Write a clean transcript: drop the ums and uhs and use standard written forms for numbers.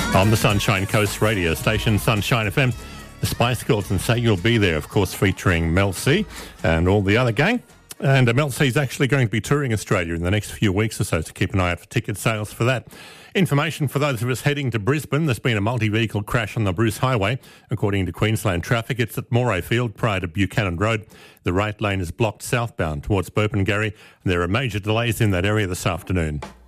On the Sunshine Coast radio station, Sunshine FM, the Spice Girls and Say You'll Be There, of course, featuring Mel C and all the other gang. And Mel C is actually going to be touring Australia in the next few weeks or so, so keep an eye out for ticket sales for that. Information for those of us heading to Brisbane: there's been a multi-vehicle crash on the Bruce Highway. According to Queensland Traffic, it's at Moray Field prior to Buchanan Road. The right lane is blocked southbound towards Burpengary, and there are major delays in that area this afternoon.